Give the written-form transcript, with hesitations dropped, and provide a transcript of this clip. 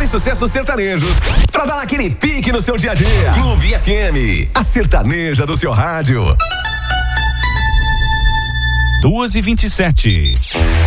principais sucessos sertanejos pra dar aquele pique no seu dia a dia. Clube FM, a sertaneja do seu rádio. 2h27.